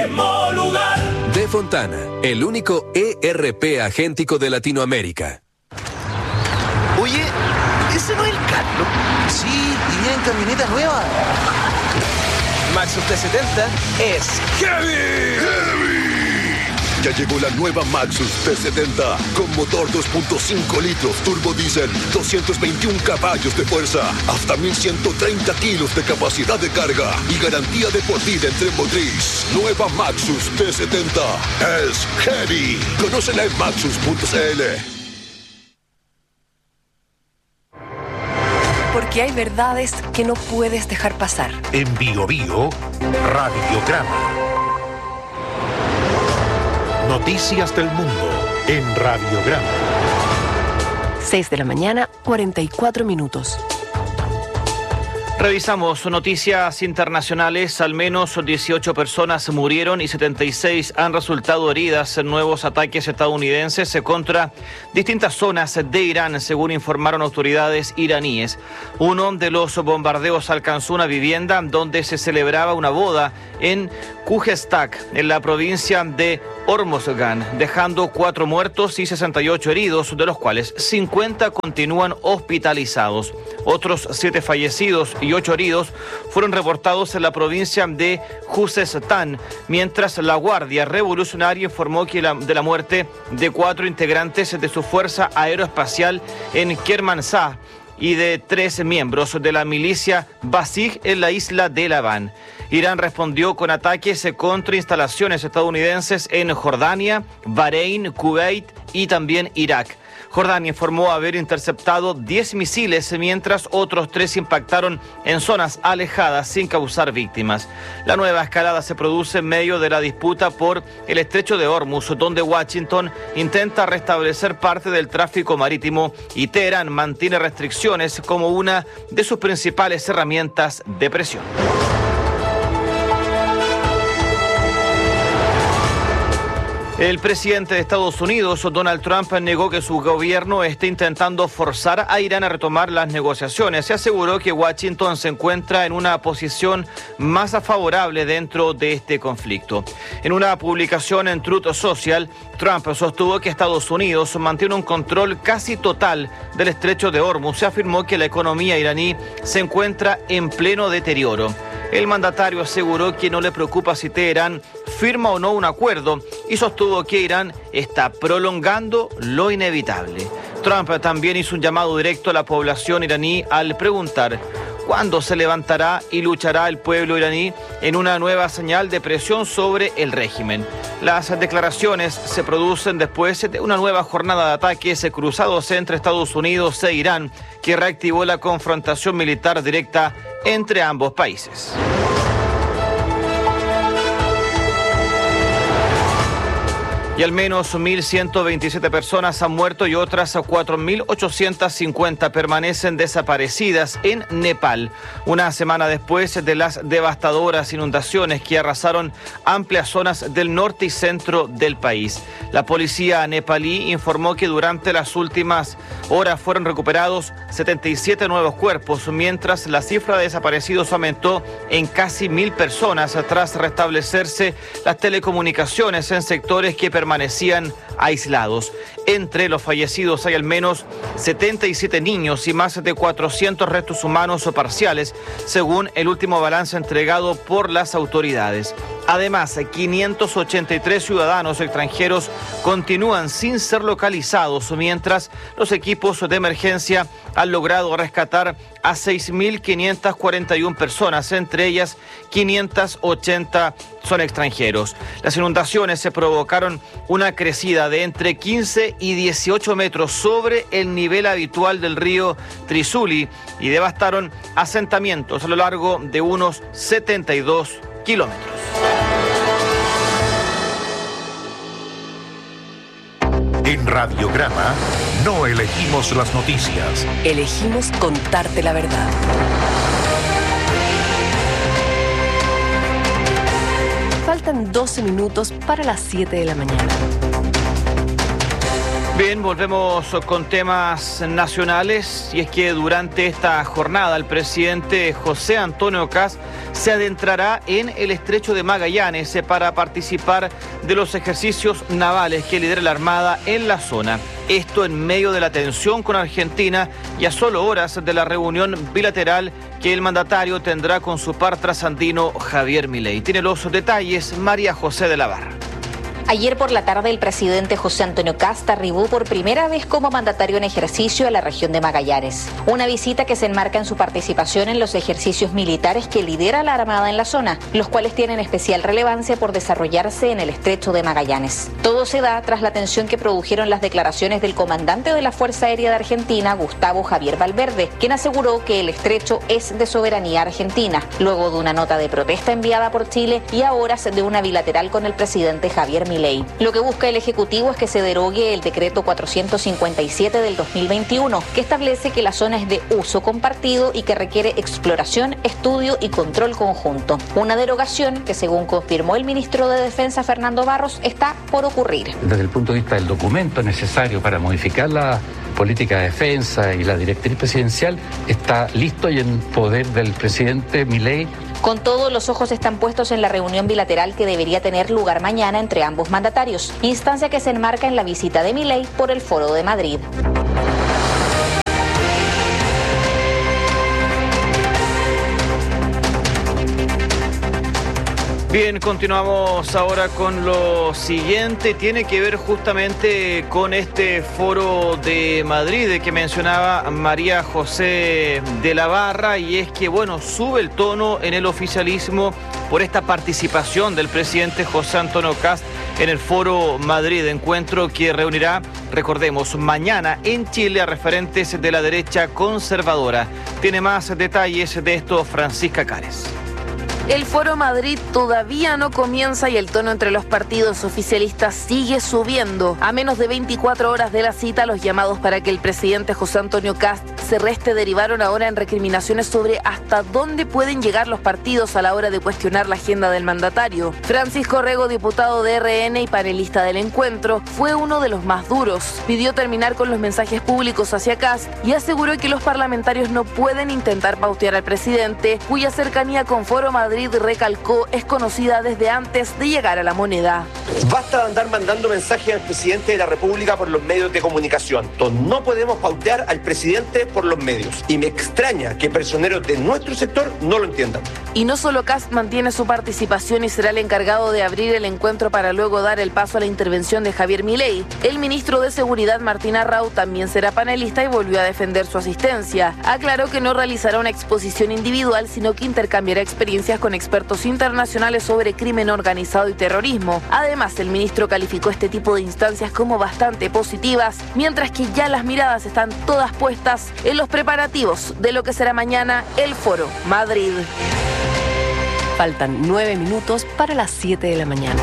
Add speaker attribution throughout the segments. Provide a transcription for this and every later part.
Speaker 1: mismo lugar.
Speaker 2: De Fontana, el único ERP agéntico de Latinoamérica.
Speaker 3: Oye, ¿ese no es el Carlos?
Speaker 4: Sí, iría en camioneta nueva.
Speaker 3: Maxus T70 es heavy.
Speaker 5: Ya llegó la nueva Maxus T70 con motor 2.5 litros turbo diésel, 221 caballos de fuerza, hasta 1130 kilos de capacidad de carga y garantía de por vida en tren motriz. Nueva Maxus T70 es heavy. Conócela en maxus.cl.
Speaker 6: Porque hay verdades que no puedes dejar pasar.
Speaker 7: En Bio Bio, Radiograma. Noticias del mundo en Radiograma.
Speaker 6: 6 de la mañana, 44 minutos.
Speaker 8: Revisamos noticias internacionales. Al menos 18 personas murieron y 76 han resultado heridas en nuevos ataques estadounidenses contra distintas zonas de Irán, según informaron autoridades iraníes. Uno de los bombardeos alcanzó una vivienda donde se celebraba una boda en Khuzestan, en la provincia de Hormozgan, dejando 4 muertos y 68 heridos, de los cuales 50 continúan hospitalizados. Otros 7 fallecidos y 8 heridos fueron reportados en la provincia de Khuzestan, mientras la Guardia Revolucionaria informó de la muerte de 4 integrantes de su fuerza aeroespacial en Kermanshah y de 3 miembros de la milicia Basij en la isla de Labán. Irán respondió con ataques contra instalaciones estadounidenses en Jordania, Bahrein, Kuwait y también Irak. Jordania informó haber interceptado 10 misiles, mientras otros 3 impactaron en zonas alejadas sin causar víctimas. La nueva escalada se produce en medio de la disputa por el estrecho de Hormuz, donde Washington intenta restablecer parte del tráfico marítimo y Teherán mantiene restricciones como una de sus principales herramientas de presión. El presidente de Estados Unidos, Donald Trump, negó que su gobierno esté intentando forzar a Irán a retomar las negociaciones. Se aseguró que Washington se encuentra en una posición más favorable dentro de este conflicto. En una publicación en Truth Social, Trump sostuvo que Estados Unidos mantiene un control casi total del estrecho de Hormuz. Se afirmó que la economía iraní se encuentra en pleno deterioro. El mandatario aseguró que no le preocupa si Teherán firma o no un acuerdo y sostuvo que Irán está prolongando lo inevitable. Trump también hizo un llamado directo a la población iraní al preguntar cuándo se levantará y luchará el pueblo iraní en una nueva señal de presión sobre el régimen. Las declaraciones se producen después de una nueva jornada de ataques cruzados entre Estados Unidos e Irán, que reactivó la confrontación militar directa entre ambos países. Y al menos 1.127 personas han muerto y otras 4.850 permanecen desaparecidas en Nepal, una semana después de las devastadoras inundaciones que arrasaron amplias zonas del norte y centro del país. La policía nepalí informó que durante las últimas horas fueron recuperados 77 nuevos cuerpos, mientras la cifra de desaparecidos aumentó en casi 1.000 personas tras restablecerse las telecomunicaciones en sectores que permanecían aislados. Entre los fallecidos hay al menos 77 niños y más de 400 restos humanos o parciales, según el último balance entregado por las autoridades. Además, 583 ciudadanos extranjeros continúan sin ser localizados, mientras los equipos de emergencia han logrado rescatar a 6.541 personas, entre ellas 580 son extranjeros. Las inundaciones se provocaron una crecida de entre 15 y 18 metros sobre el nivel habitual del río Trisuli y devastaron asentamientos a lo largo de unos 72 kilómetros.
Speaker 7: En Radiograma no elegimos las noticias.
Speaker 6: Elegimos contarte la verdad. Faltan 12 minutos para las 7 de la mañana.
Speaker 8: Bien, volvemos con temas nacionales y es que durante esta jornada el presidente José Antonio Kast se adentrará en el Estrecho de Magallanes para participar de los ejercicios navales que lidera la Armada en la zona. Esto en medio de la tensión con Argentina y a solo horas de la reunión bilateral que el mandatario tendrá con su par trasandino Javier Milei. Tiene los detalles María José de la Barra.
Speaker 1: Ayer por la tarde el presidente José Antonio Kast arribó por primera vez como mandatario en ejercicio a la región de Magallanes. Una visita que se enmarca en su participación en los ejercicios militares que lidera la Armada en la zona, los cuales tienen especial relevancia por desarrollarse en el Estrecho de Magallanes. Todo se da tras la tensión que produjeron las declaraciones del comandante de la Fuerza Aérea de Argentina, Gustavo Javier Valverde, quien aseguró que el estrecho es de soberanía argentina, luego de una nota de protesta enviada por Chile y a horas de una bilateral con el presidente Javier Milei. Lo que busca el Ejecutivo es que se derogue el decreto 457 del 2021, que establece que la zona es de uso compartido y que requiere exploración, estudio y control conjunto. Una derogación que, según confirmó el ministro de Defensa Fernando Barros, está por ocurrir.
Speaker 9: Desde el punto de vista del documento necesario para modificar la política de defensa y la directriz presidencial, está listo y en poder del presidente Milei.
Speaker 1: Con todo, los ojos están puestos en la reunión bilateral que debería tener lugar mañana entre ambos mandatarios, instancia que se enmarca en la visita de Milei por el Foro de Madrid.
Speaker 8: Bien, continuamos ahora con lo siguiente. Tiene que ver justamente con este Foro de Madrid que mencionaba María José de la Barra, y es que, bueno, sube el tono en el oficialismo por esta participación del presidente José Antonio Kast en el Foro Madrid, encuentro que reunirá, recordemos, mañana en Chile a referentes de la derecha conservadora. Tiene más detalles de esto Francisca Cares.
Speaker 10: El Foro Madrid todavía no comienza y el tono entre los partidos oficialistas sigue subiendo. A menos de 24 horas de la cita, los llamados para que el presidente José Antonio Kast se reste derivaron ahora en recriminaciones sobre hasta dónde pueden llegar los partidos a la hora de cuestionar la agenda del mandatario. Francisco Rego, diputado de RN y panelista del encuentro, fue uno de los más duros. Pidió terminar con los mensajes públicos hacia Kast y aseguró que los parlamentarios no pueden intentar pautear al presidente, cuya cercanía con Foro Madrid, recalcó, es conocida desde antes de llegar a la moneda.
Speaker 11: Basta de andar mandando mensajes al presidente de la República por los medios de comunicación. Entonces, no podemos pautear al presidente por los medios. Y me extraña que personeros de nuestro sector no lo entiendan.
Speaker 10: Y no solo Kast mantiene su participación y será el encargado de abrir el encuentro para luego dar el paso a la intervención de Javier Milei. El ministro de Seguridad, Martín Arrau, también será panelista y volvió a defender su asistencia. Aclaró que no realizará una exposición individual, sino que intercambiará experiencias con expertos internacionales sobre crimen organizado y terrorismo. Además, el ministro calificó este tipo de instancias como bastante positivas, mientras que ya las miradas están todas puestas en los preparativos de lo que será mañana el Foro Madrid.
Speaker 6: Faltan 9 minutos para las 7 de la mañana.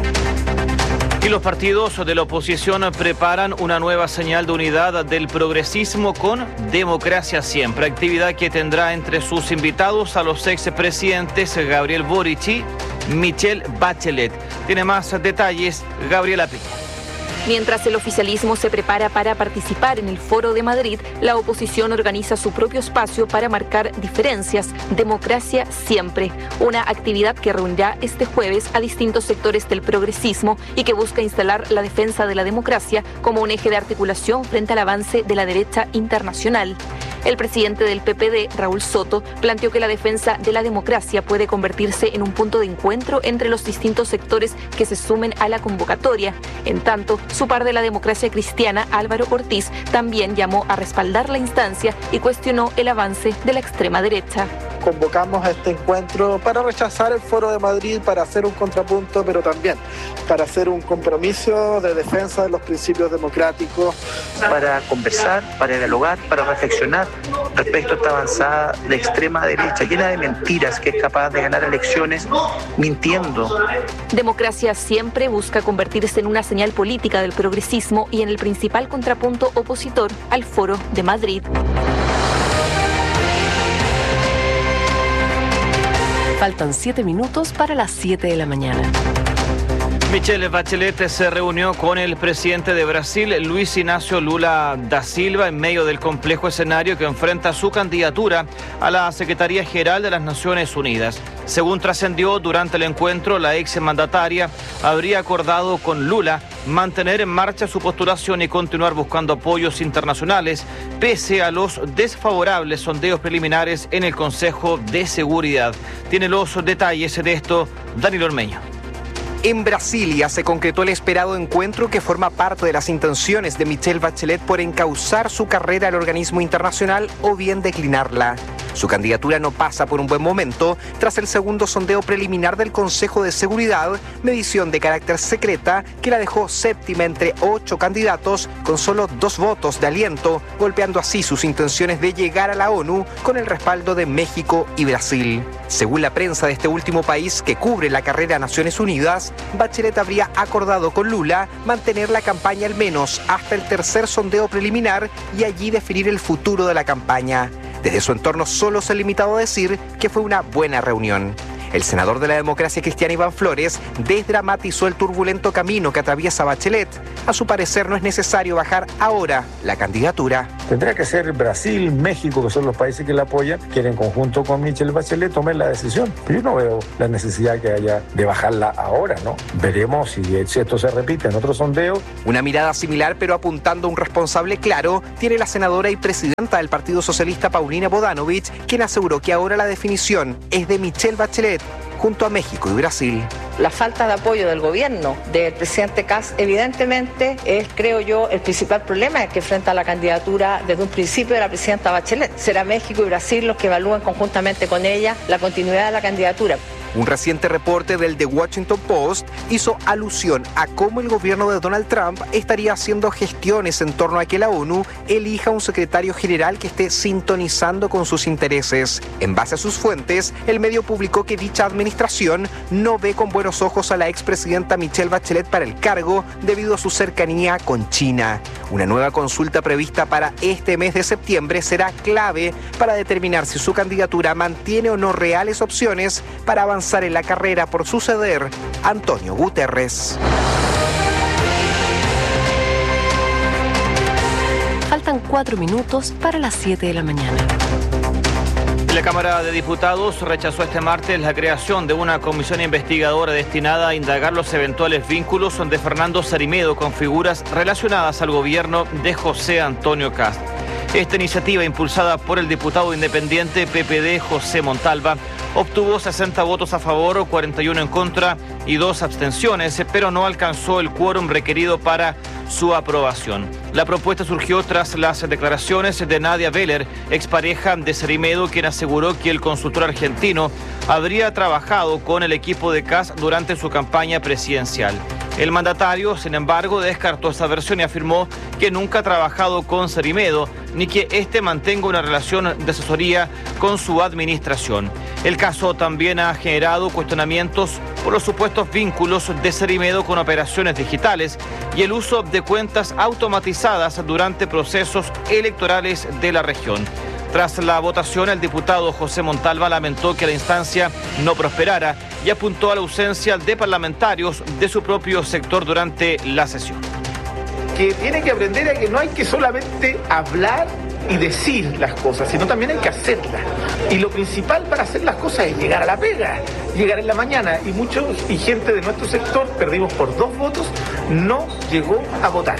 Speaker 8: Y los partidos de la oposición preparan una nueva señal de unidad del progresismo con Democracia Siempre, actividad que tendrá entre sus invitados a los expresidentes Gabriel Boric y Michelle Bachelet. Tiene más detalles Gabriela Piña.
Speaker 12: Mientras el oficialismo se prepara para participar en el Foro de Madrid, la oposición organiza su propio espacio para marcar diferencias. Democracia Siempre, una actividad que reunirá este jueves a distintos sectores del progresismo y que busca instalar la defensa de la democracia como un eje de articulación frente al avance de la derecha internacional. El presidente del PPD, Raúl Soto, planteó que la defensa de la democracia puede convertirse en un punto de encuentro entre los distintos sectores que se sumen a la convocatoria. En tanto, su par de la democracia cristiana, Álvaro Ortiz, también llamó a respaldar la instancia y cuestionó el avance de la extrema derecha.
Speaker 13: Convocamos a este encuentro para rechazar el Foro de Madrid, para hacer un contrapunto, pero también para hacer un compromiso de defensa de los principios democráticos.
Speaker 14: Para conversar, para dialogar, para reflexionar respecto a esta avanzada de extrema derecha, llena de mentiras, que es capaz de ganar elecciones mintiendo.
Speaker 12: Democracia Siempre busca convertirse en una señal política del progresismo y en el principal contrapunto opositor al Foro de Madrid.
Speaker 6: Faltan 7 minutos para las 7 de la mañana.
Speaker 8: Michelle Bachelet se reunió con el presidente de Brasil, Luis Inácio Lula da Silva, en medio del complejo escenario que enfrenta su candidatura a la Secretaría General de las Naciones Unidas. Según trascendió, durante el encuentro, la exmandataria habría acordado con Lula mantener en marcha su postulación y continuar buscando apoyos internacionales, pese a los desfavorables sondeos preliminares en el Consejo de Seguridad. Tiene los detalles de esto Daniel Ormeño.
Speaker 15: En Brasilia se concretó el esperado encuentro que forma parte de las intenciones de Michelle Bachelet por encauzar su carrera al organismo internacional o bien declinarla. Su candidatura no pasa por un buen momento tras el segundo sondeo preliminar del Consejo de Seguridad, medición de carácter secreta que la dejó séptima entre 8 candidatos con solo 2 votos de aliento, golpeando así sus intenciones de llegar a la ONU con el respaldo de México y Brasil. Según la prensa de este último país que cubre la carrera a Naciones Unidas, Bachelet habría acordado con Lula mantener la campaña al menos hasta el tercer sondeo preliminar y allí definir el futuro de la campaña. Desde su entorno solo se ha limitado a decir que fue una buena reunión. El senador de la Democracia Cristiana, Iván Flores, desdramatizó el turbulento camino que atraviesa Bachelet. A su parecer no es necesario bajar ahora la candidatura.
Speaker 16: Tendría que ser Brasil, México, que son los países que la apoyan, que en conjunto con Michelle Bachelet tomen la decisión. Pero yo no veo la necesidad que haya de bajarla ahora, ¿no? Veremos si esto se repite en otro sondeo.
Speaker 15: Una mirada similar, pero apuntando a un responsable claro, tiene la senadora y presidenta del Partido Socialista, Paulina Bodanovich, quien aseguró que ahora la definición es de Michelle Bachelet junto a México y Brasil.
Speaker 17: La falta de apoyo del gobierno del presidente Kast evidentemente es, creo yo, el principal problema que enfrenta la candidatura desde un principio de la presidenta Bachelet. Será México y Brasil los que evalúen conjuntamente con ella la continuidad de la candidatura.
Speaker 15: Un reciente reporte del The Washington Post hizo alusión a cómo el gobierno de Donald Trump estaría haciendo gestiones en torno a que la ONU elija un secretario general que esté sintonizando con sus intereses. En base a sus fuentes, el medio publicó que dicha administración no ve con buenos ojos a la expresidenta Michelle Bachelet para el cargo debido a su cercanía con China. Una nueva consulta prevista para este mes de septiembre será clave para determinar si su candidatura mantiene o no reales opciones para avanzar en la carrera por suceder a Antonio Guterres.
Speaker 6: Faltan 4 minutos para las 7 de la mañana.
Speaker 8: La Cámara de Diputados rechazó este martes la creación de una comisión investigadora destinada a indagar los eventuales vínculos de Fernando Sarimedo con figuras relacionadas al gobierno de José Antonio Kast. Esta iniciativa, impulsada por el diputado independiente PPD José Montalva, obtuvo 60 votos a favor, 41 en contra y 2 abstenciones, pero no alcanzó el quórum requerido para su aprobación. La propuesta surgió tras las declaraciones de Nadia Beller, expareja de Sarimedo, quien aseguró que el consultor argentino habría trabajado con el equipo de Kast durante su campaña presidencial. El mandatario, sin embargo, descartó esta versión y afirmó que nunca ha trabajado con Sarimedo, ni que éste mantenga una relación de asesoría con su administración. El caso también ha generado cuestionamientos por los supuestos vínculos de Sarimedo con operaciones digitales y el uso de cuentas automatizadas durante procesos electorales de la región. Tras la votación, el diputado José Montalva lamentó que la instancia no prosperara y apuntó a la ausencia de parlamentarios de su propio sector durante la sesión.
Speaker 18: Que tiene que aprender a que no hay que solamente hablar y decir las cosas, sino también hay que hacerlas. Y lo principal para hacer las cosas es llegar a la pega, llegar en la mañana. Y gente de nuestro sector, perdimos por 2 votos, no llegó a votar.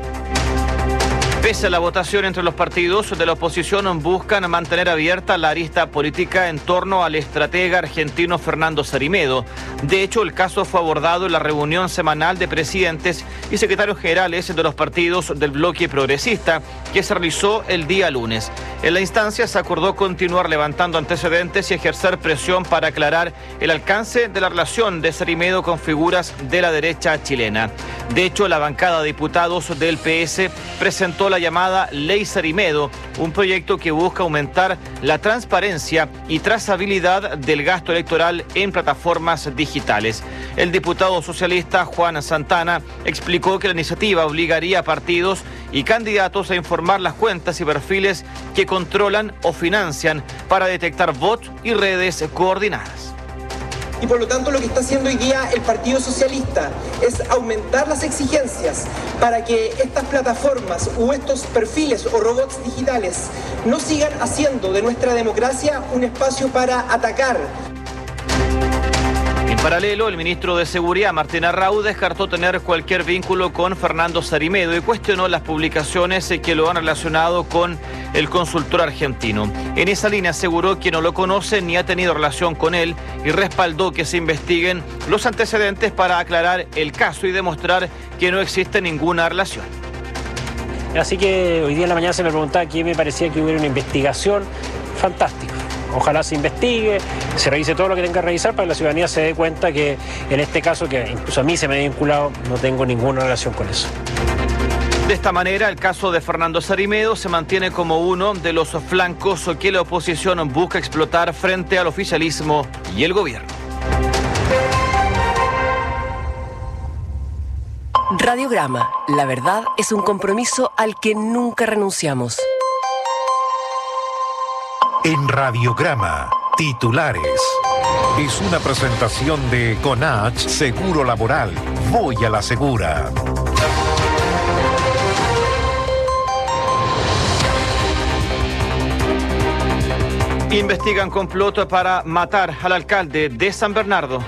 Speaker 8: Pese a la votación entre los partidos de la oposición, buscan mantener abierta la arista política en torno al estratega argentino Fernando Sarimedo. De hecho, el caso fue abordado en la reunión semanal de presidentes y secretarios generales de los partidos del bloque progresista, que se realizó el día lunes. En la instancia se acordó continuar levantando antecedentes y ejercer presión para aclarar el alcance de la relación de Sarimedo con figuras de la derecha chilena. De hecho, la bancada de diputados del PS presentó la llamada Ley Sarimedo, un proyecto que busca aumentar la transparencia y trazabilidad del gasto electoral en plataformas digitales. El diputado socialista Juan Santana explicó que la iniciativa obligaría a partidos y candidatos a informar las cuentas y perfiles que controlan o financian para detectar bots y redes coordinadas.
Speaker 19: y por lo tanto lo que está haciendo hoy día el Partido Socialista es aumentar las exigencias para que estas plataformas o estos perfiles o robots digitales no sigan haciendo de nuestra democracia un espacio para atacar.
Speaker 8: En paralelo, el ministro de Seguridad, Martín Arrau, descartó tener cualquier vínculo con Fernando Sarimedo y cuestionó las publicaciones que lo han relacionado con el consultor argentino. En esa línea aseguró que no lo conoce ni ha tenido relación con él y respaldó que se investiguen los antecedentes para aclarar el caso y demostrar que no existe ninguna relación.
Speaker 20: Así que hoy día en la mañana se me preguntaba que me parecía que hubiera una investigación. Fantástico. Ojalá se investigue, se revise todo lo que tenga que revisar para que la ciudadanía se dé cuenta que en este caso, que incluso a mí se me ha vinculado, no tengo ninguna relación con eso.
Speaker 8: De esta manera, el caso de Fernando Sarimedo se mantiene como uno de los flancos que la oposición busca explotar frente al oficialismo y el gobierno.
Speaker 6: Radiograma. La verdad es un compromiso al que nunca renunciamos.
Speaker 7: En Radiograma, titulares. Es una presentación de Conach Seguro Laboral. Voy a la segura.
Speaker 8: Investigan complot para matar al alcalde de San Bernardo.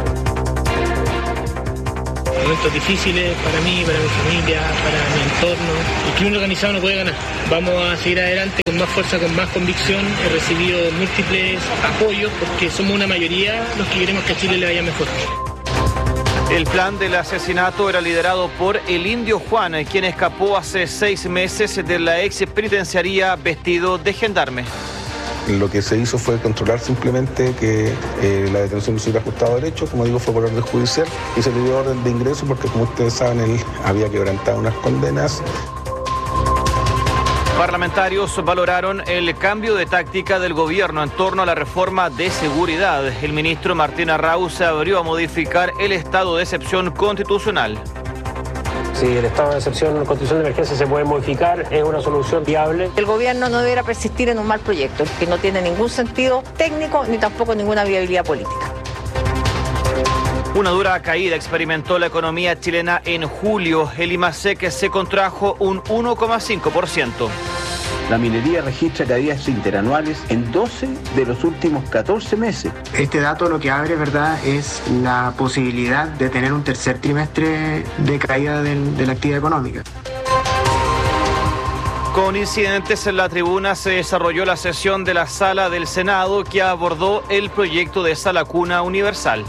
Speaker 21: Momentos difíciles para mí, para mi familia, para mi entorno. El crimen organizado no puede ganar. Vamos a seguir adelante con más fuerza, con más convicción. He recibido múltiples apoyos porque somos una mayoría los que queremos que a Chile le vaya mejor.
Speaker 8: El plan del asesinato era liderado por el Indio Juan, quien escapó hace 6 meses de la ex penitenciaría vestido de gendarme.
Speaker 22: Lo que se hizo fue controlar simplemente que la detención se hubiera ajustado a derecho, como digo, fue por orden judicial y se le dio orden de ingreso porque, como ustedes saben, él había quebrantado unas condenas.
Speaker 8: Parlamentarios valoraron el cambio de táctica del gobierno en torno a la reforma de seguridad. El ministro Martín Arrau se abrió a modificar el estado de excepción constitucional.
Speaker 20: Si el estado de excepción en constitución de emergencia se puede modificar, es una solución viable.
Speaker 17: El gobierno no deberá persistir en un mal proyecto, que no tiene ningún sentido técnico ni tampoco ninguna viabilidad política.
Speaker 8: Una dura caída experimentó la economía chilena en julio. El IMASEC se contrajo un 1,5%.
Speaker 23: La minería registra caídas interanuales en 12 de los últimos 14 meses.
Speaker 24: Este dato lo que abre, ¿verdad?, es la posibilidad de tener un tercer trimestre de caída de la actividad económica.
Speaker 8: Con incidentes en la tribuna se desarrolló la sesión de la Sala del Senado que abordó el proyecto de Sala Cuna Universal.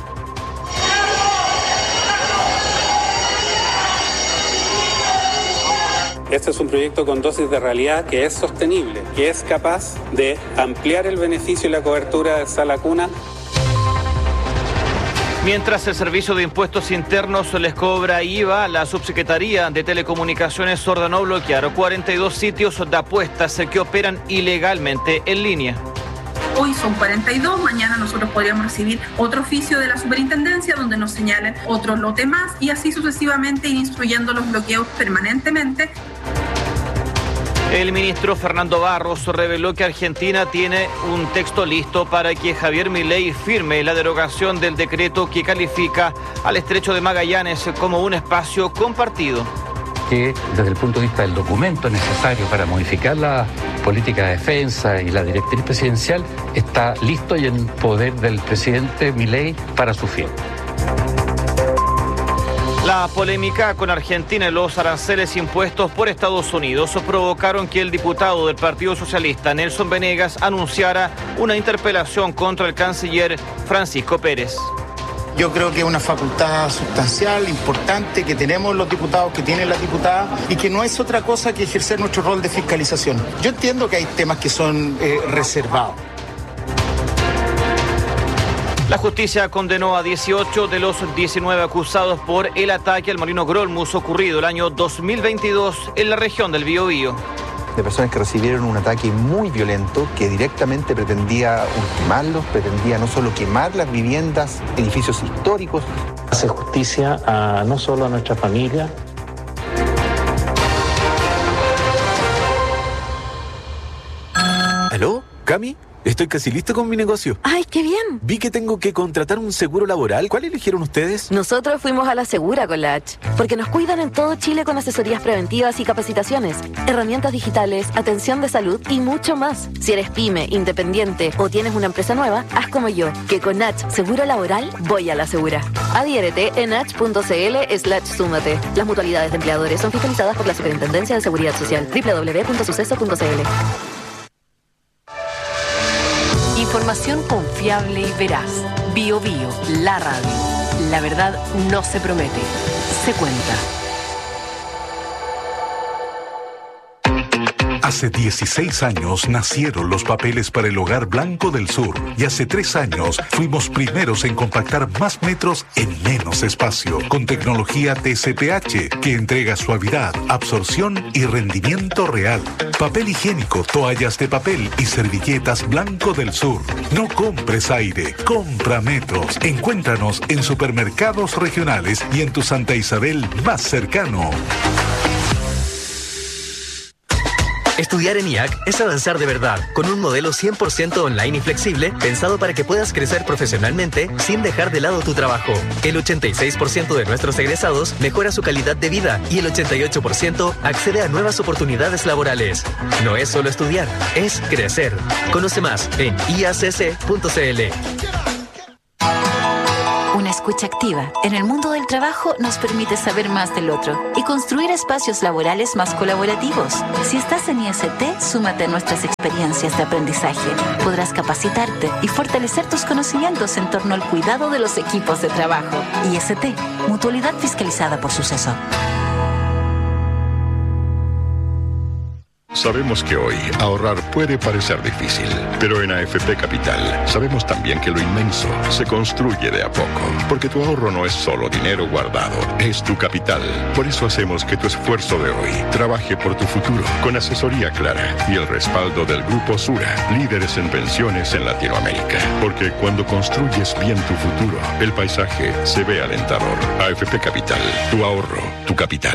Speaker 25: Este es un proyecto con dosis de realidad que es sostenible, que es capaz de ampliar el beneficio y la cobertura de Sala Cuna.
Speaker 8: Mientras el Servicio de Impuestos Internos les cobra IVA, la Subsecretaría de Telecomunicaciones ordenó bloquear 42 sitios de apuestas que operan ilegalmente en línea.
Speaker 26: Hoy son 42, mañana nosotros podríamos recibir otro oficio de la superintendencia donde nos señalen otro lote más y así sucesivamente ir instruyendo los bloqueos permanentemente.
Speaker 8: El ministro Fernando Barros reveló que Argentina tiene un texto listo para que Javier Milei firme la derogación del decreto que califica al Estrecho de Magallanes como un espacio compartido.
Speaker 9: Que desde el punto de vista del documento necesario para modificar la política de defensa y la directriz presidencial está listo y en poder del presidente Milei para su fin.
Speaker 8: La polémica con Argentina y los aranceles impuestos por Estados Unidos provocaron que el diputado del Partido Socialista, Nelson Venegas, anunciara una interpelación contra el canciller Francisco Pérez.
Speaker 27: Yo creo que es una facultad sustancial, importante, que tenemos los diputados, que tienen las diputadas, y que no es otra cosa que ejercer nuestro rol de fiscalización. Yo entiendo que hay temas que son reservados.
Speaker 8: La justicia condenó a 18 de los 19 acusados por el ataque al molino Grolmus ocurrido el año 2022 en la región del Biobío.
Speaker 28: De personas que recibieron un ataque muy violento que directamente pretendía ultimarlos, pretendía no solo quemar las viviendas, edificios históricos.
Speaker 20: Hace justicia no solo a nuestra familia.
Speaker 3: ¿Aló? ¿Cami?
Speaker 1: Estoy casi listo con mi negocio.
Speaker 2: ¡Ay, qué bien!
Speaker 1: Vi que tengo que contratar un seguro laboral. ¿Cuál eligieron ustedes?
Speaker 2: Nosotros fuimos a la Segura con la H, porque nos cuidan en todo Chile con asesorías preventivas y capacitaciones, herramientas digitales, atención de salud y mucho más. Si eres pyme, independiente o tienes una empresa nueva, haz como yo, que con H Seguro Laboral voy a la Segura. Adhiérete en h.cl/súmate. Las mutualidades de empleadores son fiscalizadas por la Superintendencia de Seguridad Social. www.suceso.cl.
Speaker 6: Información confiable y veraz. Bio Bio, la radio. La verdad no se promete, se cuenta.
Speaker 4: Hace 16 años nacieron los papeles para el Hogar Blanco del Sur y hace 3 años fuimos primeros en compactar más metros en menos espacio con tecnología TCPH que entrega suavidad, absorción y rendimiento real. Papel higiénico, toallas de papel y servilletas Blanco del Sur. No compres aire, compra metros. Encuéntranos en supermercados regionales y en tu Santa Isabel más cercano.
Speaker 5: Estudiar en IAC es avanzar de verdad, con un modelo 100% online y flexible, pensado para que puedas crecer profesionalmente sin dejar de lado tu trabajo. El 86% de nuestros egresados mejora su calidad de vida y el 88% accede a nuevas oportunidades laborales. No es solo estudiar, es crecer. Conoce más en iacc.cl.
Speaker 10: Una escucha activa en el mundo del trabajo nos permite saber más del otro y construir espacios laborales más colaborativos. Si estás en IST, súmate a nuestras experiencias de aprendizaje. Podrás capacitarte y fortalecer tus conocimientos en torno al cuidado de los equipos de trabajo. IST, mutualidad fiscalizada por Suceso.
Speaker 11: Sabemos que hoy ahorrar puede parecer difícil, pero en AFP Capital sabemos también que lo inmenso se construye de a poco, porque tu ahorro no es solo dinero guardado, es tu capital. Por eso hacemos que tu esfuerzo de hoy trabaje por tu futuro, con asesoría clara y el respaldo del Grupo Sura, líderes en pensiones en Latinoamérica. Porque cuando construyes bien tu futuro, el paisaje se ve alentador. AFP Capital, tu ahorro, tu capital.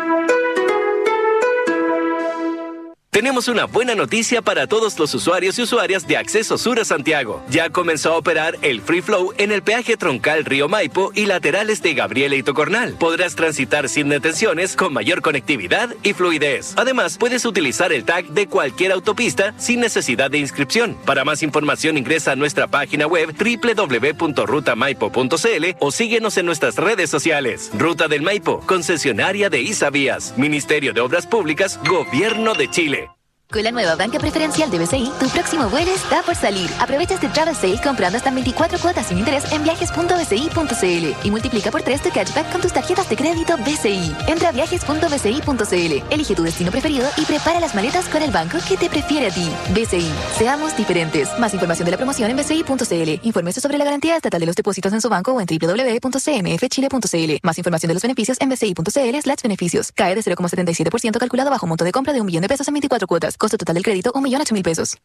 Speaker 13: Tenemos una buena noticia para todos los usuarios y usuarias de Acceso Sur a Santiago. Ya comenzó a operar el Free Flow en el peaje troncal Río Maipo y laterales de Gabriela y Tocornal. Podrás transitar sin detenciones con mayor conectividad y fluidez. Además, puedes utilizar el tag de cualquier autopista sin necesidad de inscripción. Para más información ingresa a nuestra página web www.rutamaipo.cl o síguenos en nuestras redes sociales. Ruta del Maipo, concesionaria de Isavías, Ministerio de Obras Públicas, Gobierno de Chile.
Speaker 14: Con la nueva banca preferencial de BCI, tu próximo vuelo está por salir. Aprovecha este travel sale comprando hasta 24 cuotas sin interés en viajes.bci.cl y multiplica por 3 tu cashback con tus tarjetas de crédito BCI. Entra a viajes.bci.cl, elige tu destino preferido y prepara las maletas con el banco que te prefiere a ti. BCI, seamos diferentes. Más información de la promoción en bci.cl. Infórmese sobre la garantía estatal de los depósitos en su banco o en www.cmfchile.cl. Más información de los beneficios en bci.cl/beneficios. Cae de 0,77% calculado bajo monto de compra de $1.000.000 en 24 cuotas. Costo total del crédito, $1.008.000.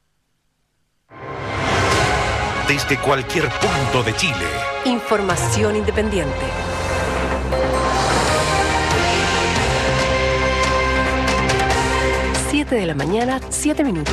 Speaker 7: Desde cualquier punto de Chile.
Speaker 6: Información independiente. Siete de la mañana, 7 minutos.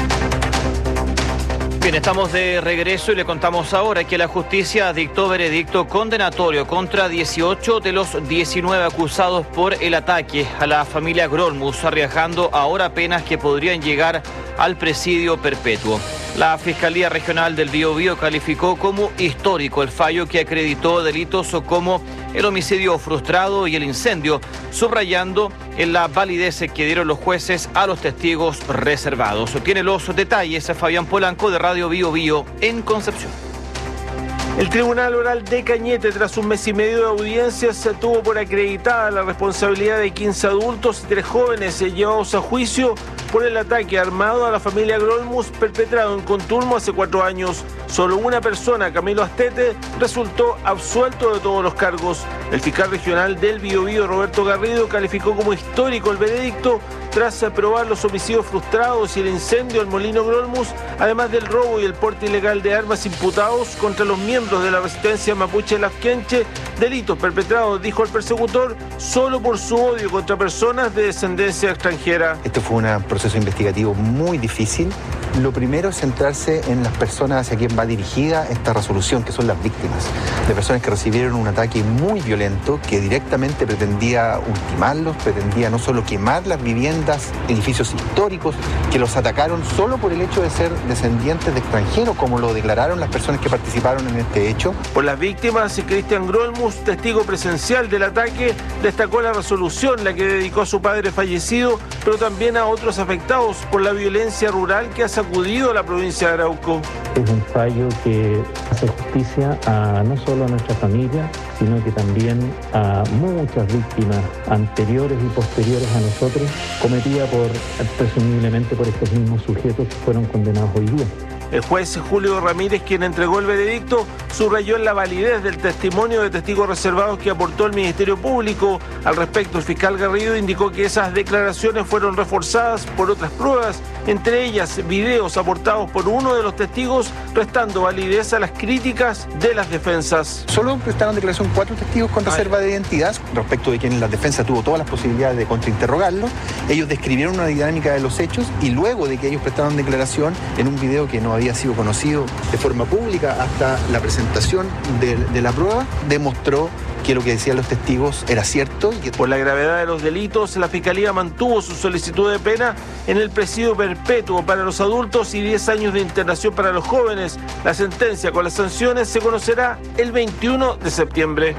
Speaker 8: Bien, estamos de regreso y le contamos ahora que la justicia dictó veredicto condenatorio contra 18 de los 19 acusados por el ataque a la familia Grolmus, arriesgando ahora penas que podrían llegar al presidio perpetuo. La Fiscalía Regional del Biobío calificó como histórico el fallo que acreditó delitos como el homicidio frustrado y el incendio, subrayando en la validez que dieron los jueces a los testigos reservados. Tiene los detalles Fabián Polanco de Radio Biobío en Concepción.
Speaker 29: El Tribunal Oral de Cañete, tras un mes y medio de audiencias, tuvo por acreditada la responsabilidad de 15 adultos y 3 jóvenes llevados a juicio por el ataque armado a la familia Grolmus perpetrado en Conturmo hace 4 años. Solo una persona, Camilo Astete, resultó absuelto de todos los cargos. El fiscal regional del Biobío, Roberto Garrido, calificó como histórico el veredicto tras aprobar los homicidios frustrados y el incendio al Molino Grolmus, además del robo y el porte ilegal de armas imputados contra los miembros de la resistencia mapuche Lafkenche, delitos perpetrados, dijo el persecutor, solo por su odio contra personas de descendencia extranjera.
Speaker 28: Este fue un proceso investigativo muy difícil. Lo primero es centrarse en las personas hacia quien va dirigida esta resolución, que son las víctimas, de personas que recibieron un ataque muy violento que directamente pretendía ultimarlos, pretendía no solo quemar las viviendas, edificios históricos, que los atacaron solo por el hecho de ser descendientes de extranjeros, como lo declararon las personas que participaron en este hecho.
Speaker 29: Por las víctimas, Cristian Grolmus, testigo presencial del ataque, destacó la resolución, la que dedicó a su padre fallecido, pero también a otros afectados por la violencia rural que ha sacudido a la provincia de Arauco.
Speaker 12: Es un fallo que hace justicia no solo a nuestra familia, sino que también a muchas víctimas anteriores y posteriores a nosotros, cometida presumiblemente por estos mismos sujetos que fueron condenados hoy día.
Speaker 29: El juez Julio Ramírez, quien entregó el veredicto, subrayó en la validez del testimonio de testigos reservados que aportó el Ministerio Público. Al respecto, el fiscal Garrido indicó que esas declaraciones fueron reforzadas por otras pruebas, entre ellas videos aportados por uno de los testigos, restando validez a las críticas de las defensas.
Speaker 28: Solo prestaron declaración 4 testigos con reserva de identidad, respecto de quienes la defensa tuvo todas las posibilidades de contrainterrogarlo. Ellos describieron una dinámica de los hechos y luego de que ellos prestaron declaración en un video que no había sido conocido de forma pública hasta la presentación de la prueba, demostró que lo que decían los testigos era cierto.
Speaker 29: Por la gravedad de los delitos, la Fiscalía mantuvo su solicitud de pena en el presidio perpetuo para los adultos y 10 años de internación para los jóvenes. La sentencia con las sanciones se conocerá el 21 de septiembre.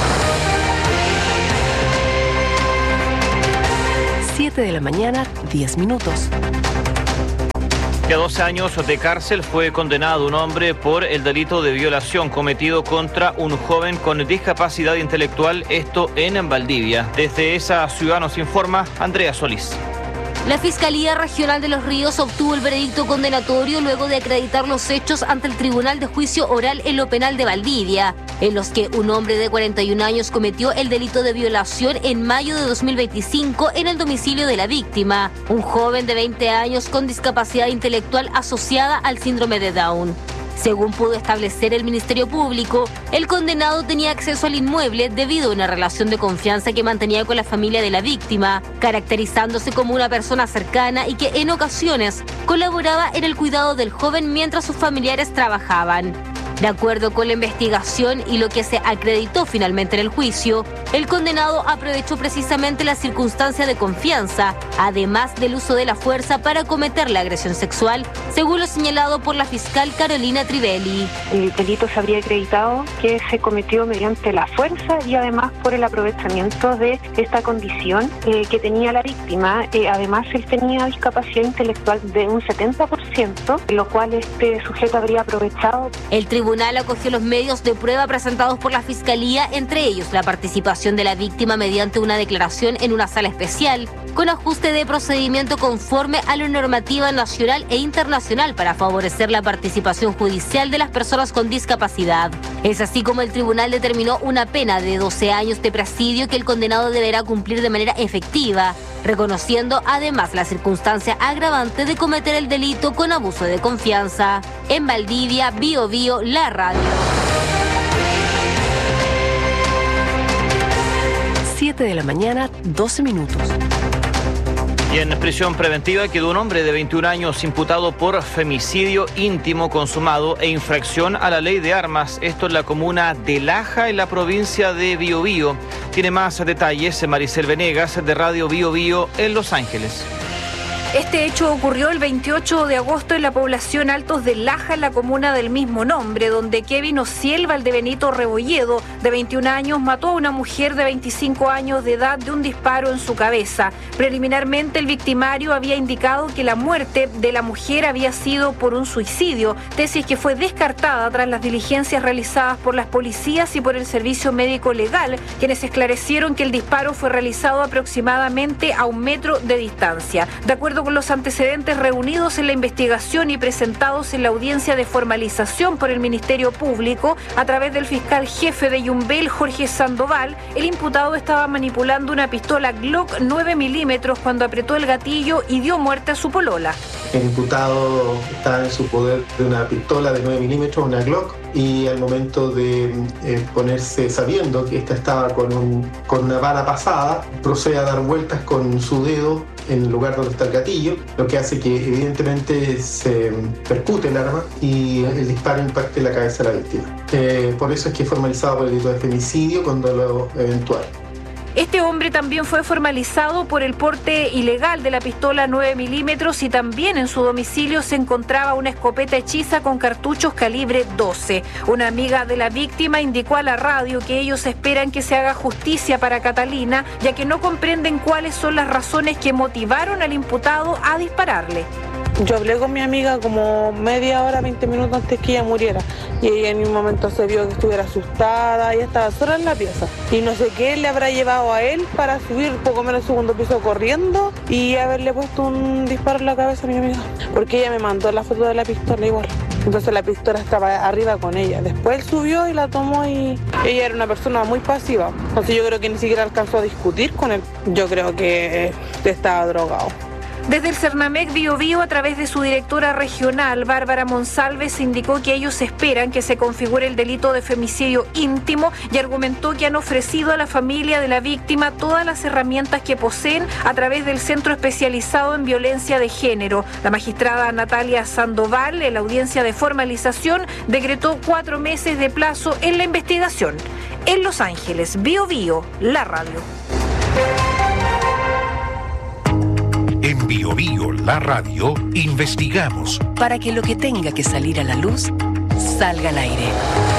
Speaker 6: 7 de la mañana, 10 minutos.
Speaker 8: A 12 años de cárcel fue condenado un hombre por el delito de violación cometido contra un joven con discapacidad intelectual, esto en Valdivia. Desde esa ciudad nos informa Andrea Solís.
Speaker 15: La Fiscalía Regional de Los Ríos obtuvo el veredicto condenatorio luego de acreditar los hechos ante el Tribunal de Juicio Oral en lo Penal de Valdivia, en los que un hombre de 41 años cometió el delito de violación en mayo de 2025 en el domicilio de la víctima, un joven de 20 años con discapacidad intelectual asociada al síndrome de Down. Según pudo establecer el Ministerio Público, el condenado tenía acceso al inmueble debido a una relación de confianza que mantenía con la familia de la víctima, caracterizándose como una persona cercana y que en ocasiones colaboraba en el cuidado del joven mientras sus familiares trabajaban. De acuerdo con la investigación y lo que se acreditó finalmente en el juicio, el condenado aprovechó precisamente la circunstancia de confianza, además del uso de la fuerza para cometer la agresión sexual, según lo señalado por la fiscal Carolina Trivelli.
Speaker 16: El delito se habría acreditado que se cometió mediante la fuerza y además por el aprovechamiento de esta condición que tenía la víctima. Además, él tenía discapacidad intelectual de un 70%, lo cual este sujeto habría aprovechado.
Speaker 15: El tribunal acogió los medios de prueba presentados por la Fiscalía, entre ellos la participación de la víctima mediante una declaración en una sala especial, con ajuste de procedimiento conforme a la normativa nacional e internacional para favorecer la participación judicial de las personas con discapacidad. Es así como el tribunal determinó una pena de 12 años de presidio que el condenado deberá cumplir de manera efectiva, reconociendo además la circunstancia agravante de cometer el delito con abuso de confianza. En Valdivia, Bio Bio, la radio.
Speaker 6: 7 de la mañana, 12 minutos.
Speaker 8: Y en prisión preventiva quedó un hombre de 21 años imputado por femicidio íntimo consumado e infracción a la ley de armas. Esto en la comuna de Laja, en la provincia de Biobío. Tiene más detalles Maricel Venegas, de Radio Biobío en Los Ángeles.
Speaker 17: Este hecho ocurrió el 28 de agosto en la población Altos de Laja, en la comuna del mismo nombre, donde Kevin Ociel Valdebenito Rebolledo, de 21 años, mató a una mujer de 25 años de edad de un disparo en su cabeza. Preliminarmente, el victimario había indicado que la muerte de la mujer había sido por un suicidio, tesis que fue descartada tras las diligencias realizadas por las policías y por el Servicio Médico Legal, quienes esclarecieron que el disparo fue realizado aproximadamente a 1 metro de distancia. De acuerdo acuerdo con los antecedentes reunidos en la investigación y presentados en la audiencia de formalización por el Ministerio Público, a través del fiscal jefe de Yumbel, Jorge Sandoval, el imputado estaba manipulando una pistola Glock 9 milímetros cuando apretó el gatillo y dio muerte a su polola.
Speaker 9: El imputado estaba en su poder de una pistola de 9 milímetros, una Glock, y al momento de ponerse, sabiendo que esta estaba con una bala pasada, procede a dar vueltas con su dedo en el lugar donde está el gatillo, lo que hace que evidentemente se percute el arma y el disparo impacte la cabeza de la víctima. Por eso es que es formalizado por el delito de femicidio con dolo eventual.
Speaker 17: Este hombre también fue formalizado por el porte ilegal de la pistola 9 milímetros y también en su domicilio se encontraba una escopeta hechiza con cartuchos calibre 12. Una amiga de la víctima indicó a la radio que ellos esperan que se haga justicia para Catalina, ya que no comprenden cuáles son las razones que motivaron al imputado a dispararle.
Speaker 18: Yo hablé con mi amiga como media hora, 20 minutos antes que ella muriera y ella en un momento se vio que estuviera asustada, ella estaba sola en la pieza y no sé qué le habrá llevado a él para subir poco menos el segundo piso corriendo y haberle puesto un disparo en la cabeza a mi amiga, porque ella me mandó la foto de la pistola igual. Entonces la pistola estaba arriba con ella. Después él subió y la tomó y ella era una persona muy pasiva. Entonces yo creo que ni siquiera alcanzó a discutir con él. Yo creo que estaba drogado.
Speaker 17: Desde el Cernamec Biobío, a través de su directora regional, Bárbara Monsalves, indicó que ellos esperan que se configure el delito de femicidio íntimo y argumentó que han ofrecido a la familia de la víctima todas las herramientas que poseen a través del Centro Especializado en Violencia de Género. La magistrada Natalia Sandoval, en la audiencia de formalización, decretó 4 meses de plazo en la investigación. En Los Ángeles, Biobío, la radio.
Speaker 7: En Bio Bio, la radio, investigamos
Speaker 6: para que lo que tenga que salir a la luz salga al aire.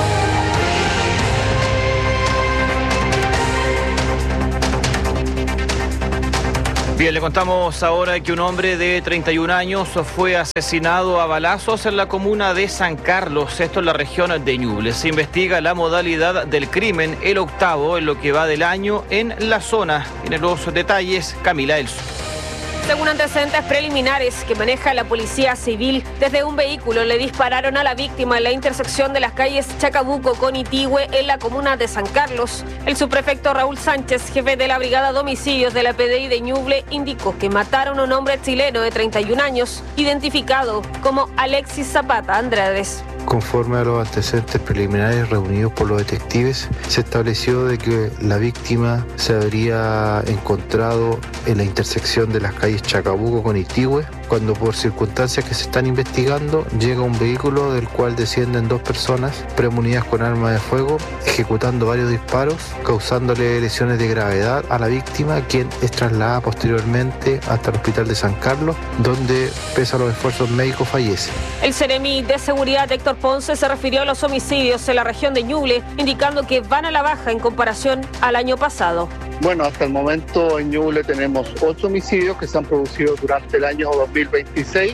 Speaker 8: Bien, le contamos ahora que un hombre de 31 años fue asesinado a balazos en la comuna de San Carlos, esto en la región de Ñuble. Se investiga la modalidad del crimen, el octavo en lo que va del año en la zona. Tiene los detalles Camila Elso.
Speaker 19: Según antecedentes preliminares que maneja la Policía Civil, desde un vehículo le dispararon a la víctima en la intersección de las calles Chacabuco con Itigüe en la comuna de San Carlos. El subprefecto Raúl Sánchez, jefe de la Brigada de Homicidios de la PDI de Ñuble, indicó que mataron a un hombre chileno de 31 años, identificado como Alexis Zapata Andrades.
Speaker 21: Conforme a los antecedentes preliminares reunidos por los detectives, se estableció de que la víctima se habría encontrado en la intersección de las calles Chacabuco con Itigüe, cuando por circunstancias que se están investigando llega un vehículo del cual descienden 2 personas premunidas con arma de fuego, ejecutando varios disparos, causándole lesiones de gravedad a la víctima, quien es trasladada posteriormente hasta el hospital de San Carlos, donde, pese a los esfuerzos médicos, fallece.
Speaker 19: El Seremi de Seguridad Héctor Ponce se refirió a los homicidios en la región de Ñuble, indicando que van a la baja en comparación al año pasado.
Speaker 22: Bueno, hasta el momento en Ñuble tenemos 8 homicidios que se han producido durante el año 2026.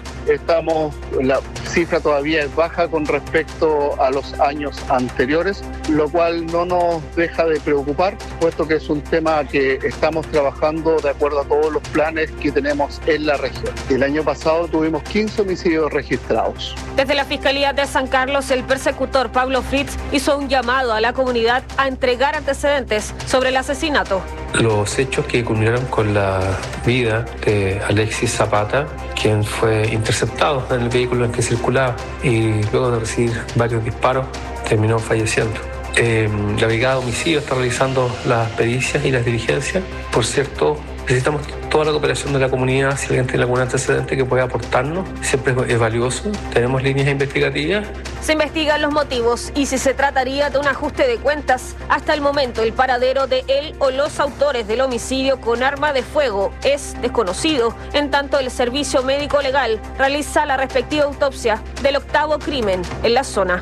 Speaker 22: La cifra todavía es baja con respecto a los años anteriores, lo cual no nos deja de preocupar, puesto que es un tema que estamos trabajando de acuerdo a todos los planes que tenemos en la región. El año pasado tuvimos 15 homicidios registrados.
Speaker 19: Desde la Fiscalía de San Carlos, el persecutor Pablo Fritz hizo un llamado a la comunidad a entregar antecedentes sobre el asesinato.
Speaker 23: Los hechos que culminaron con la vida de Alexis Zapata, quien fue interceptado en el vehículo en que circulaba y luego de recibir varios disparos terminó falleciendo. La Brigada de Homicidios está realizando las pericias y las diligencias. Por cierto, necesitamos toda la cooperación de la comunidad. Si alguien tiene algún antecedente que pueda aportarnos, siempre es valioso. Tenemos líneas investigativas.
Speaker 19: Se investigan los motivos y si se trataría de un ajuste de cuentas. Hasta el momento, el paradero de él o los autores del homicidio con arma de fuego es desconocido. En tanto, el Servicio Médico Legal realiza la respectiva autopsia del octavo crimen en la zona.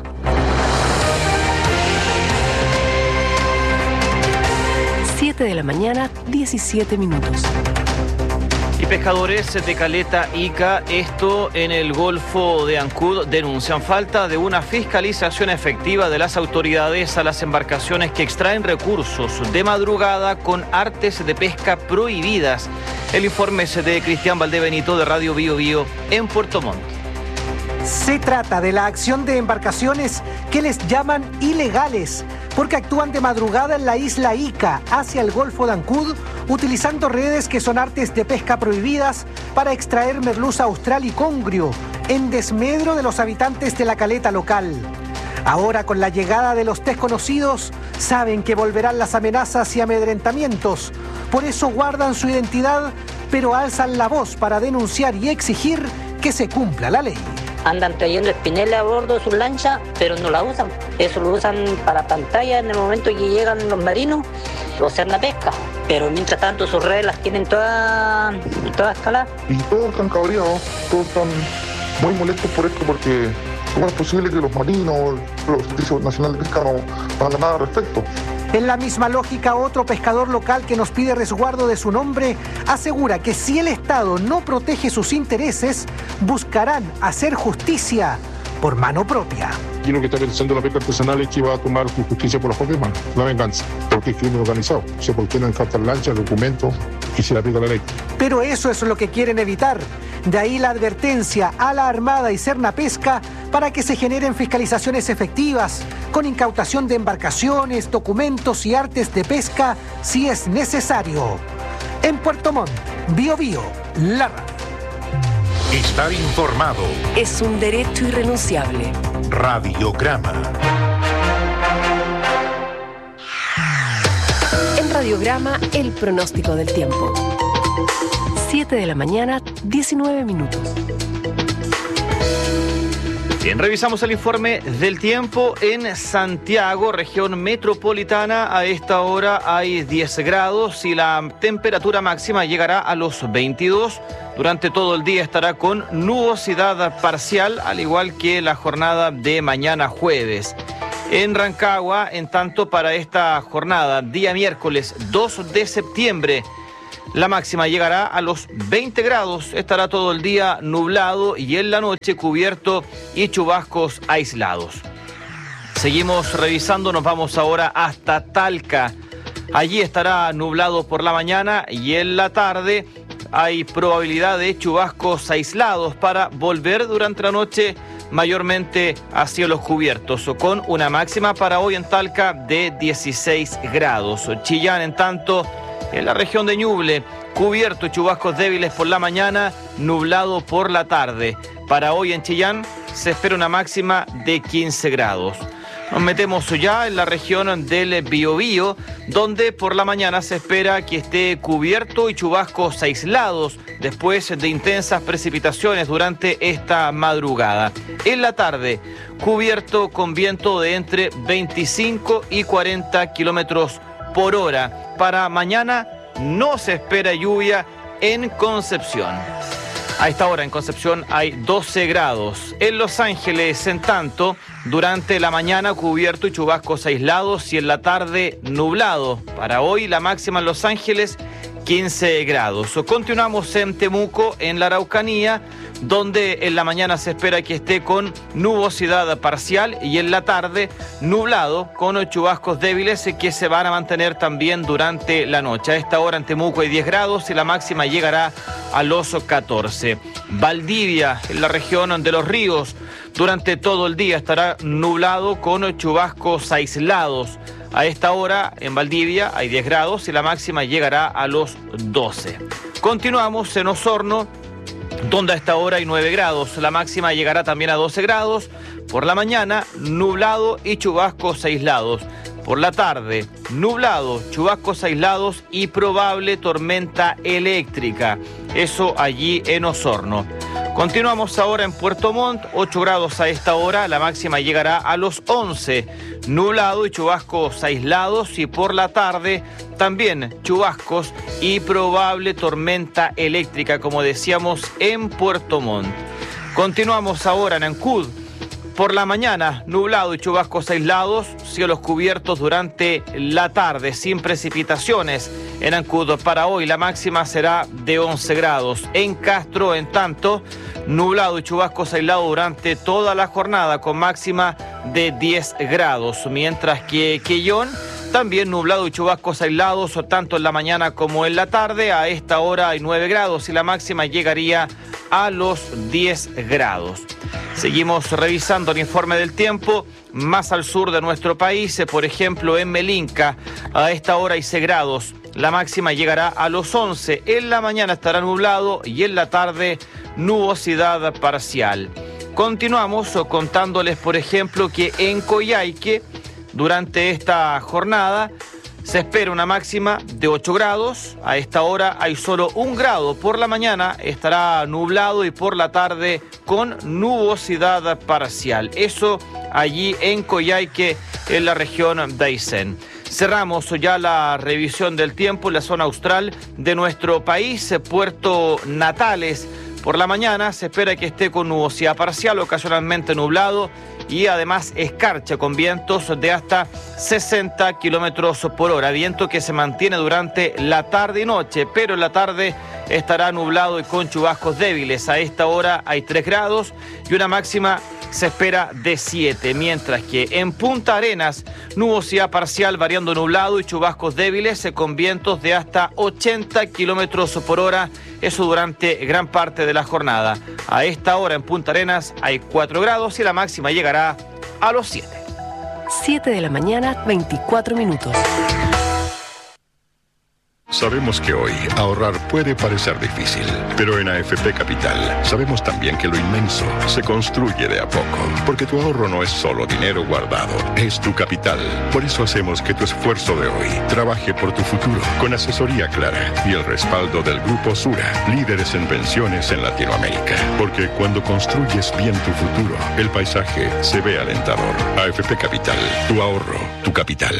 Speaker 6: 7 de la mañana, 17 minutos.
Speaker 8: Y pescadores de Caleta Ica, esto en el Golfo de Ancud, denuncian falta de una fiscalización efectiva de las autoridades a las embarcaciones que extraen recursos de madrugada con artes de pesca prohibidas. El informe es de Cristian Valdebenito de Radio Bio Bio en Puerto Montt.
Speaker 1: Se trata de la acción de embarcaciones que les llaman ilegales, porque actúan de madrugada en la isla Ica, hacia el Golfo de Ancud, utilizando redes que son artes de pesca prohibidas para extraer merluza austral y congrio, en desmedro de los habitantes de la caleta local. Ahora, con la llegada de los desconocidos, saben que volverán las amenazas y amedrentamientos. Por eso guardan su identidad, pero alzan la voz para denunciar y exigir que se cumpla la ley.
Speaker 2: Andan trayendo espineles a bordo de sus lanchas, pero no la usan. Eso lo usan para pantalla en el momento que llegan los marinos o hacer la pesca. Pero mientras tanto sus redes las tienen todas escaladas.
Speaker 3: Y todos están cabreados, todos están muy molestos por esto porque ¿cómo es posible que los marinos, los servicios nacionales de pesca no hagan nada al respecto?
Speaker 1: En la misma lógica, otro pescador local que nos pide resguardo de su nombre asegura que si el Estado no protege sus intereses, buscarán hacer justicia por mano propia.
Speaker 3: Y lo que está pensando la pesca artesanal es que va a tomar su justicia por las propias manos, la venganza, porque es crimen organizado. O sea, porque no encartan lanchas, documentos y se le aplica la ley.
Speaker 1: Pero eso es lo que quieren evitar. De ahí la advertencia a la Armada y Sernapesca para que se generen fiscalizaciones efectivas, con incautación de embarcaciones, documentos y artes de pesca si es necesario. En Puerto Montt, Bio Bio, la radio.
Speaker 7: Estar informado
Speaker 6: es un derecho irrenunciable.
Speaker 7: Radiograma.
Speaker 6: En Radiograma, el pronóstico del tiempo. 7 de la mañana, 19 minutos.
Speaker 8: Bien, revisamos el informe del tiempo en Santiago, región metropolitana. A esta hora hay 10 grados y la temperatura máxima llegará a los 22. Durante todo el día estará con nubosidad parcial, al igual que la jornada de mañana jueves. En Rancagua, en tanto, para esta jornada, día miércoles 2 de septiembre, la máxima llegará a los 20 grados, estará todo el día nublado y en la noche cubierto y chubascos aislados. Seguimos revisando, nos vamos ahora hasta Talca. Allí estará nublado por la mañana y en la tarde hay probabilidad de chubascos aislados para volver durante la noche mayormente a cielos cubiertos, con una máxima para hoy en Talca de 16 grados. Chillán, en tanto, en la región de Ñuble, cubierto y chubascos débiles por la mañana, nublado por la tarde. Para hoy en Chillán se espera una máxima de 15 grados. Nos metemos ya en la región del Biobío, donde por la mañana se espera que esté cubierto y chubascos aislados después de intensas precipitaciones durante esta madrugada. En la tarde, cubierto con viento de entre 25 y 40 kilómetros por hora. Para mañana no se espera lluvia en Concepción. A esta hora en Concepción hay 12 grados. En Los Ángeles, en tanto, durante la mañana cubierto y chubascos aislados y en la tarde nublado. Para hoy la máxima en Los Ángeles 15 grados. Continuamos en Temuco, en la Araucanía, donde en la mañana se espera que esté con nubosidad parcial y en la tarde nublado con chubascos débiles que se van a mantener también durante la noche. A esta hora en Temuco hay 10 grados y la máxima llegará a los 14. Valdivia, en la región de Los Ríos, durante todo el día estará nublado con chubascos aislados. A esta hora en Valdivia hay 10 grados y la máxima llegará a los 12. Continuamos en Osorno, donde a esta hora hay 9 grados. La máxima llegará también a 12 grados. Por la mañana, nublado y chubascos aislados. Por la tarde, nublado, chubascos aislados y probable tormenta eléctrica. Eso allí en Osorno. Continuamos ahora en Puerto Montt, 8 grados a esta hora, la máxima llegará a los 11. Nublado y chubascos aislados y por la tarde también chubascos y probable tormenta eléctrica, como decíamos, en Puerto Montt. Continuamos ahora en Ancud. Por la mañana, nublado y chubascos aislados, cielos cubiertos durante la tarde, sin precipitaciones. En Ancud para hoy la máxima será de 11 grados. En Castro, en tanto, nublado y chubascos aislados durante toda la jornada, con máxima de 10 grados. Mientras que Quellón, también nublado y chubascos aislados, tanto en la mañana como en la tarde. A esta hora hay 9 grados y la máxima llegaría a los 10 grados. Seguimos revisando el informe del tiempo. Más al sur de nuestro país, por ejemplo en Melinca, a esta hora hay 6 grados. La máxima llegará a los 11. En la mañana estará nublado y en la tarde nubosidad parcial. Continuamos contándoles, por ejemplo, que en Coyhaique, durante esta jornada, se espera una máxima de 8 grados. A esta hora hay solo 1 grado. Por la mañana estará nublado y por la tarde con nubosidad parcial. Eso allí en Coyhaique, en la región de Aysén. Cerramos ya la revisión del tiempo en la zona austral de nuestro país. Puerto Natales, por la mañana se espera que esté con nubosidad parcial, ocasionalmente nublado, y además escarcha con vientos de hasta 60 kilómetros por hora. Viento que se mantiene durante la tarde y noche, pero en la tarde estará nublado y con chubascos débiles. A esta hora hay 3 grados y una máxima se espera de 7, mientras que en Punta Arenas, nubosidad parcial variando nublado y chubascos débiles con vientos de hasta 80 kilómetros por hora, eso durante gran parte de la jornada. A esta hora en Punta Arenas hay 4 grados y la máxima llegará a los 7.
Speaker 6: 7 de la mañana, 24 minutos.
Speaker 4: Sabemos que hoy ahorrar puede parecer difícil, pero en AFP Capital sabemos también que lo inmenso se construye de a poco, porque tu ahorro no es solo dinero guardado, es tu capital. Por eso hacemos que tu esfuerzo de hoy trabaje por tu futuro, con asesoría clara y el respaldo del Grupo Sura, líderes en pensiones en Latinoamérica. Porque cuando construyes bien tu futuro, el paisaje se ve alentador. AFP Capital, tu ahorro, tu capital.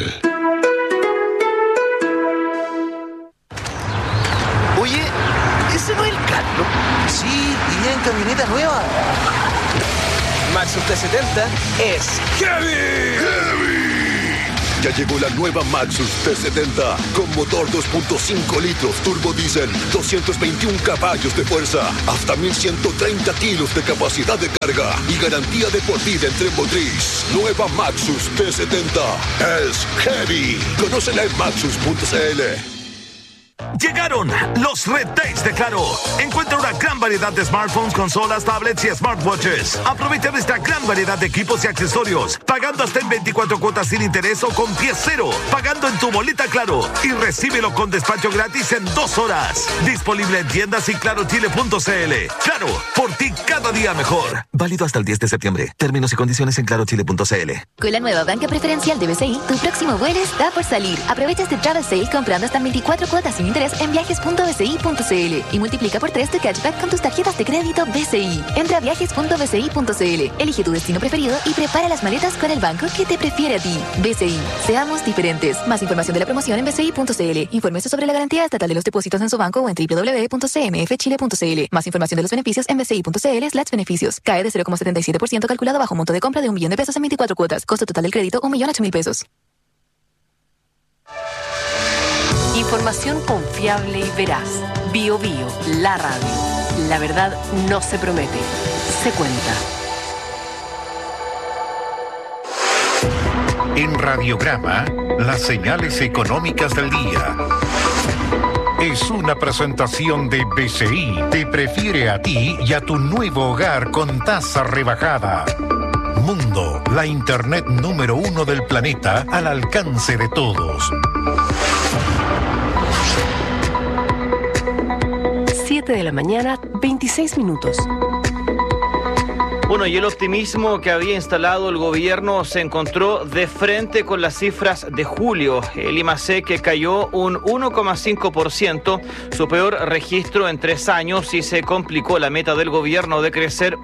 Speaker 5: Oye, ¿ese no es el Carlos? Sí, y en camioneta nueva. Maxus T70 es Heavy.
Speaker 10: Ya llegó la nueva Maxus T70 con motor 2.5 litros turbo diésel, 221 caballos de fuerza, hasta 1130 kilos de capacidad de carga y garantía de por vida en tren motriz. Nueva Maxus T70 es Heavy. Conócela en maxus.cl.
Speaker 11: Llegaron los Red Days de Claro. Encuentra una gran variedad de smartphones, consolas, tablets y smartwatches. Aprovecha nuestra gran variedad de equipos y accesorios, pagando hasta en 24 cuotas sin interés o con pie cero, pagando en tu boleta Claro y recíbelo con despacho gratis en 2 horas. Disponible en tiendas y clarochile.cl. Claro, por ti cada día mejor. Válido hasta el 10 de septiembre. Términos y condiciones en clarochile.cl.
Speaker 14: Con la nueva banca preferencial de BCI, tu próximo vuelo está por salir. Aprovecha este travel sale comprando hasta en 24 cuotas sin interés en viajes.bci.cl y multiplica por 3 tu cashback con tus tarjetas de crédito BCI. Entra a viajes.bci.cl, elige tu destino preferido y prepara las maletas con el banco que te prefiere a ti. BCI, seamos diferentes. Más información de la promoción en bci.cl. Infórmese sobre la garantía estatal de los depósitos en su banco o en www.cmfchile.cl. Más información de los beneficios en bci.cl/beneficios. Cae de 0,77% calculado bajo monto de compra de $1.000.000 en 24 cuotas. Costo total del crédito $1.008.000.
Speaker 6: Información confiable y veraz. BioBio, la radio. La verdad no se promete, se cuenta.
Speaker 7: En Radiograma, las señales económicas del día. Es una presentación de BCI. Te prefiere a ti y a tu nuevo hogar con tasa rebajada. Mundo, la internet número 1 del planeta al alcance de todos.
Speaker 6: 7 de la mañana, 26 minutos.
Speaker 8: Bueno, y el optimismo que había instalado el gobierno se encontró de frente con las cifras de julio. El IMASEC que cayó un 1,5%, su peor registro en 3 años, y se complicó la meta del gobierno de crecer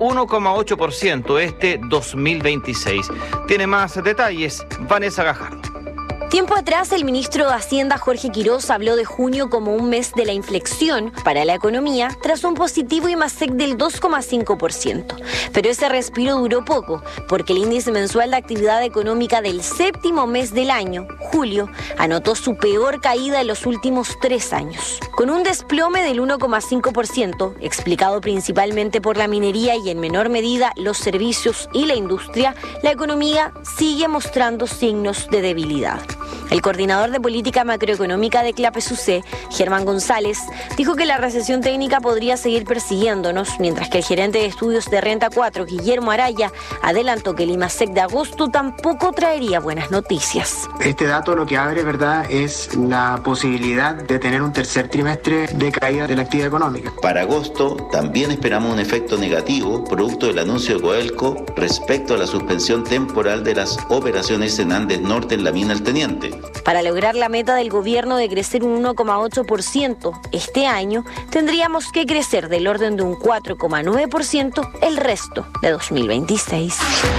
Speaker 8: 1,8% este 2026. Tiene más detalles Vanessa Gajardo.
Speaker 12: Tiempo atrás, el ministro de Hacienda, Jorge Quirós, habló de junio como un mes de la inflexión para la economía tras un positivo IMASEC del 2,5%. Pero ese respiro duró poco, porque el índice mensual de actividad económica del séptimo mes del año, julio, anotó su peor caída en los últimos 3 años. Con un desplome del 1,5%, explicado principalmente por la minería y en menor medida los servicios y la industria, la economía sigue mostrando signos de debilidad. El coordinador de política macroeconómica de CLAPES-UC, Germán González, dijo que la recesión técnica podría seguir persiguiéndonos, mientras que el gerente de estudios de Renta 4, Guillermo Araya, adelantó que el IMASEC de agosto tampoco traería buenas noticias.
Speaker 13: Este dato lo que abre, ¿verdad?, es la posibilidad de tener un tercer trimestre de caída de la actividad económica.
Speaker 20: Para agosto también esperamos un efecto negativo, producto del anuncio de Codelco respecto a la suspensión temporal de las operaciones en Andes Norte en la mina El Teniente.
Speaker 12: Para lograr la meta del gobierno de crecer un 1,8% este año, tendríamos que crecer del orden de un 4,9% el resto de 2026.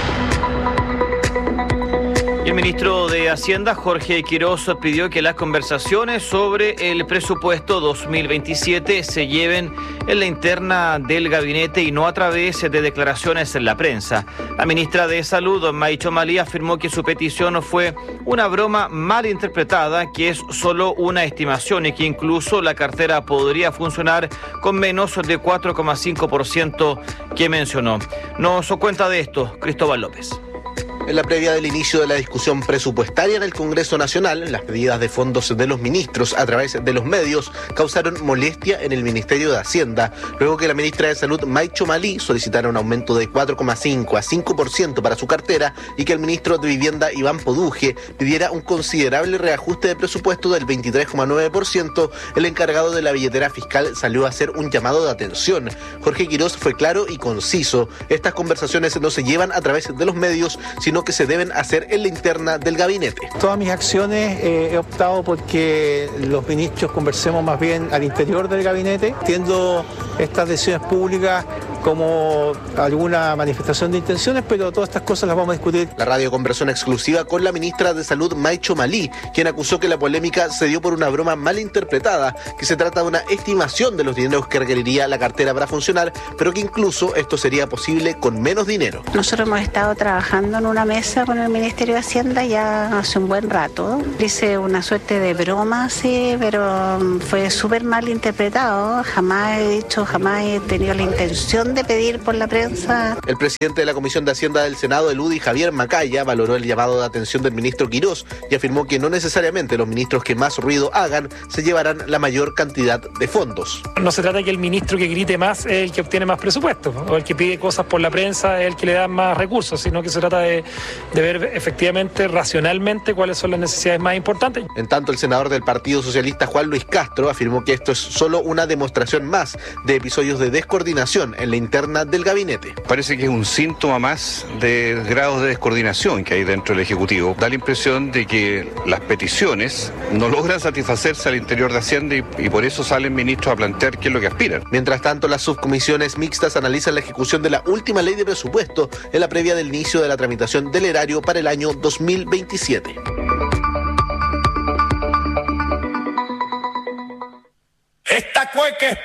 Speaker 8: Y el ministro de Hacienda, Jorge Quirós, pidió que las conversaciones sobre el presupuesto 2027 se lleven en la interna del gabinete y no a través de declaraciones en la prensa. La ministra de Salud, Maicho Malí, afirmó que su petición fue una broma mal interpretada, que es solo una estimación y que incluso la cartera podría funcionar con menos de 4,5% que mencionó. Nos cuenta de esto Cristóbal López.
Speaker 24: En la previa del inicio de la discusión presupuestaria en el Congreso Nacional, las pedidas de fondos de los ministros a través de los medios causaron molestia en el Ministerio de Hacienda, luego que la ministra de Salud, Maicho Malí, solicitara un aumento de 4,5 a 5% para su cartera y que el ministro de Vivienda, Iván Poduje, pidiera un considerable reajuste de presupuesto del 23,9%, el encargado de la billetera fiscal salió a hacer un llamado de atención. Jorge Quirós fue claro y conciso. Estas conversaciones no se llevan a través de los medios, sino que se deben hacer en la interna del gabinete.
Speaker 25: Todas mis acciones he optado porque los ministros conversemos más bien al interior del gabinete. Entiendo estas decisiones públicas como alguna manifestación de intenciones, pero todas estas cosas las vamos a discutir.
Speaker 24: La radio conversó en exclusiva con la ministra de Salud, Maicho Malí, quien acusó que la polémica se dio por una broma mal interpretada, que se trata de una estimación de los dineros que requeriría la cartera para funcionar, pero que incluso esto sería posible con menos dinero.
Speaker 26: Nosotros hemos estado trabajando en una mesa con el Ministerio de Hacienda ya hace un buen rato. Dice una suerte de broma, sí, pero fue súper mal interpretado. Jamás he tenido la intención de pedir por la prensa.
Speaker 24: El presidente de la Comisión de Hacienda del Senado, el UDI, Javier Macaya, valoró el llamado de atención del ministro Quirós y afirmó que no necesariamente los ministros que más ruido hagan se llevarán la mayor cantidad de fondos.
Speaker 27: No se trata de que el ministro que grite más es el que obtiene más presupuesto, o el que pide cosas por la prensa es el que le da más recursos, sino que se trata de ver efectivamente, racionalmente, cuáles son las necesidades más importantes.
Speaker 24: En tanto, el senador del Partido Socialista, Juan Luis Castro, afirmó que esto es solo una demostración más de episodios de descoordinación en la interna del gabinete.
Speaker 28: Parece que es un síntoma más de grados de descoordinación que hay dentro del Ejecutivo. Da la impresión de que las peticiones no logran satisfacerse al interior de Hacienda y por eso salen ministros a plantear qué es lo que aspiran.
Speaker 24: Mientras tanto, las subcomisiones mixtas analizan la ejecución de la última ley de presupuesto en la previa del inicio de la tramitación del erario para el año 2027.
Speaker 29: Esta cueca es